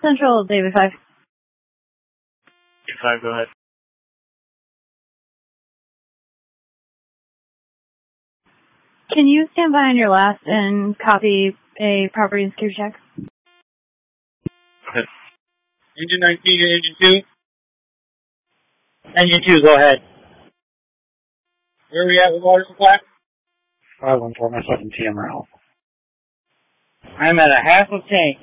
Central, David 5. David 5, go ahead. Can you stand by on your last and copy a property and security check? Okay. Engine 19 and Engine 2? Engine 2, go ahead. Where are we at with water supply? 514, myself and TM Ralph. I'm at a half of tank.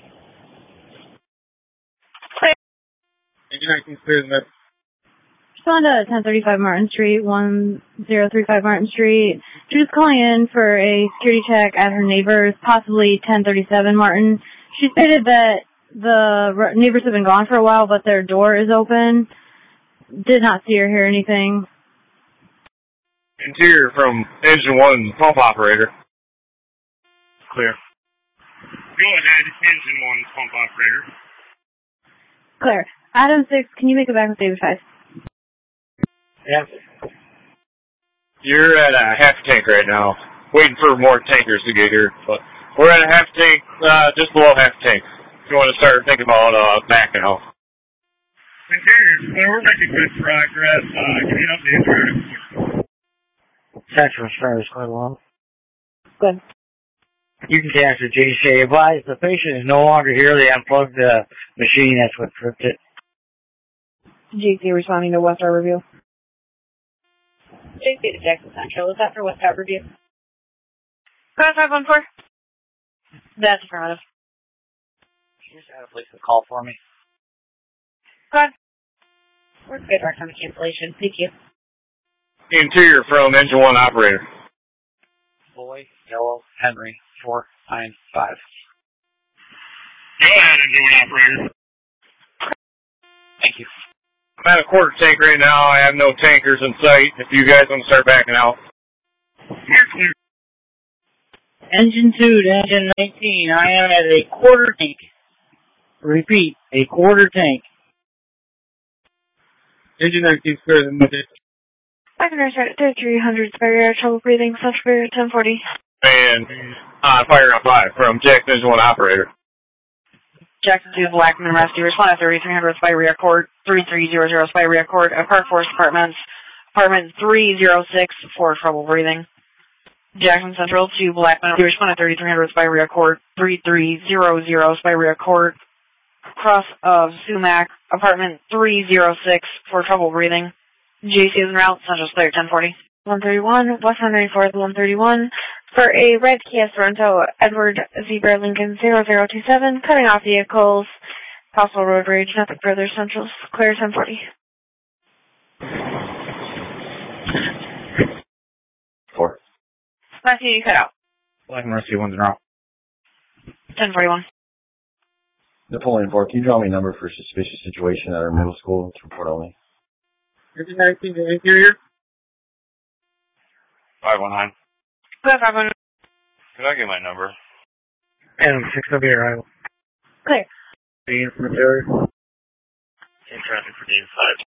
Clear. Engine 19 is clear. Respond to 1035 Martin Street, 1035 Martin Street. She was calling in for a security check at her neighbor's, possibly 1037 Martin. She stated that the neighbors have been gone for a while, but their door is open. Did not see or hear anything. Interior from Engine 1 pump operator. Clear. Go ahead, Engine 1 pump operator. Clear. Adam 6, can you make it back with David 5? Yeah. You're at a half tank right now. Waiting for more tankers to get here. But we're at a half tank, just below half tank. If you want to start thinking about backing out. Interior, we're making good progress. Give me an update. Central Star is quite long. Good. You can answer GC. Advise the patient is no longer here. They unplugged the machine. That's what tripped it. JC responding to West Star Review. JC to Jackson Central. Is that for West Star Review? Go ahead, 514. That's affirmative. You just had a place to call for me. Go ahead. We're good. Our time of cancellation. Thank you. Interior from Engine 1 operator. Boy, Yellow, Henry, 495. Go ahead, Engine 1 operator. Thank you. I'm at a quarter tank right now. I have no tankers in sight. If you guys want to start backing out. You're clear. Engine 2 to Engine 19. I am at a quarter tank. Repeat, a quarter tank. Engine 19 is clear than the I can restart at 3300 Spire, trouble breathing, Spire 1040. And fire on 5 from Jackson Engine 1 operator. Jackson 2 Blackman Rescue, respond at 3300 Spire Court, 3300 Spire Court, Park Forest Apartments, Apartment 306 for trouble breathing. Jackson Central 2 Blackman, respond at 3300 Spire Court, 3300 Spire Court, cross of Sumac, Apartment 306 for trouble breathing. JC is en route, Central Clear 1040. 131, West 194th, 131, for a red Kia Sorento, Edward Zebra Lincoln 0027, cutting off vehicles, possible road rage, nothing further, Central Clear 1040. 4. Matthew, you cut out. Black Mercy, 1's en route. 1041. Napoleon 4, can you draw me a number for suspicious situation at our middle school? It's report only. Engine 19 to interior. 519. Go ahead, 519. Can I get my number? Adam 6 over here, I will. Clear. The instrument area. In traffic for David 5.